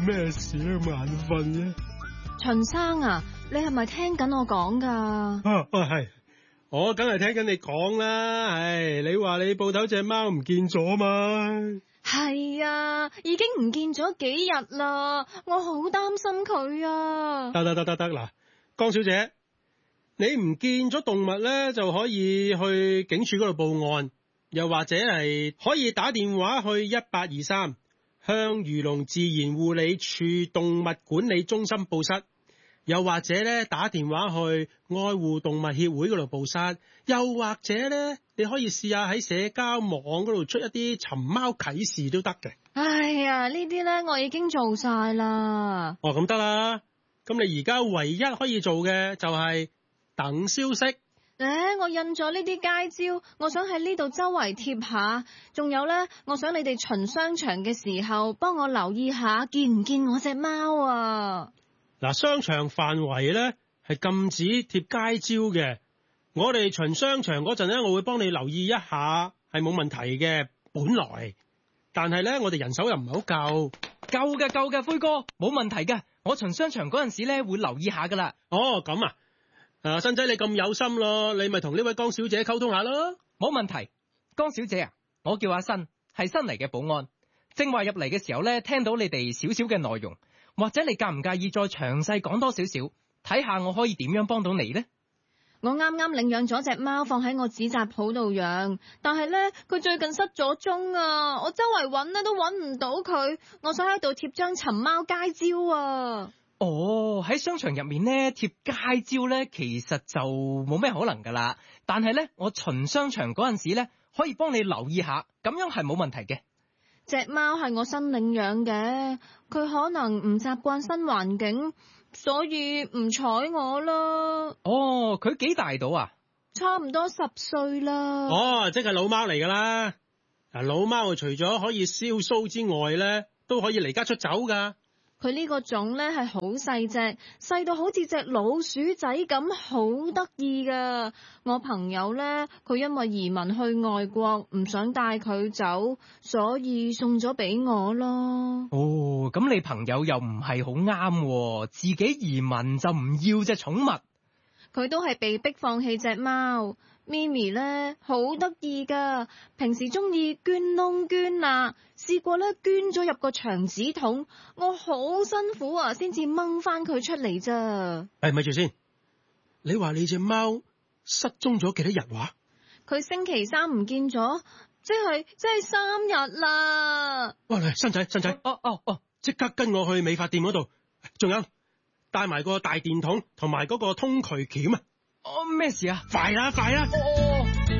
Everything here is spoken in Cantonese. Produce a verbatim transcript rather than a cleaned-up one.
咩事咧？咁眼瞓嘅。 秦生啊，你係咪聽緊我講噶？ 啊啊係，我梗係聽緊你講啦。唉，你話你鋪頭隻貓唔見咗嘛？ 係啊，已經唔見咗幾日啦，我好擔心佢啊。 得得得得得，嗱，江小姐，你唔見咗動物咧，就可以去警署嗰度報案，又或者係可以打電話去一八二三，向漁農自然護理處動物管理中心報失，又或者咧打電話去愛護動物協會嗰度報失，又或者咧你可以試下喺社交網嗰度出一啲尋貓啟事都得嘅。 哎呀，呢啲咧我已經做晒啦。 哦，咁得啦，咁你而家唯一可以做嘅就係等消息。 誒，我印咗呢啲街招，我想喺呢度周圍貼下。仲有呢，我想你哋巡商場嘅時候，幫我留意下，見唔見我隻貓啊？ 嗱，商場範圍呢係禁止貼街招嘅。我哋巡商場嗰陣呢，我會幫你留意一下，係冇問題嘅。本來，但係呢，我哋人手又唔係好夠。 夠嘅夠嘅，灰哥，冇問題嘅。我巡商場嗰陣時呢，會留意下噶啦。 哦，咁啊。啊，新仔你咁有心咯，你咪同呢位江小姐溝通下咯。 冇問題，江小姐啊，我叫阿新，係新嚟嘅保安。正話入嚟嘅時候咧，聽到你哋少少嘅內容，或者你介唔介意再詳細講多少少，睇下我可以點樣幫到你呢？ 我啱啱領養咗隻貓，放喺我紙紮鋪度養，但係咧佢最近失咗蹤啊！我周圍揾咧都揾唔到佢，我想喺度貼張尋貓街招啊！ 哦，喺商場入面咧貼街招咧，其實就冇咩可能噶啦。但係咧，我巡商場嗰陣時咧，可以幫你留意下，咁樣係冇問題嘅。 隻貓係我新領養嘅，佢可能唔習慣新環境，所以唔睬我啦。 哦，佢幾大到啊？ 差唔多十歲啦。 哦，即係老貓嚟噶啦。嗱，老貓除咗可以燒鬚之外咧，都可以離家出走噶。 佢呢個種咧係好細隻，細到好似隻老鼠仔咁，好得意噶。我朋友咧，佢因為移民去外國，唔想帶佢走，所以送咗俾我咯。 哦，咁你朋友又唔係好啱，自己移民就唔要隻寵物。 佢都係被逼放棄隻貓。咪咪咧好得意噶，平時中意捐窿捐罅，試過咧捐咗入個牆紙筒，我好辛苦啊，先至掹翻佢出嚟咋。 誒，咪住先，你話你隻貓失蹤咗幾多日話？ 佢星期三唔見咗，即係即係三日啦。 哇，嚟，新仔新仔， 哦哦哦， 即刻跟我去美髮店嗰度，仲有帶埋個大電筒同埋嗰個通渠鉗啊！ 哦，咩事啊？ 快啦快啦！ 哦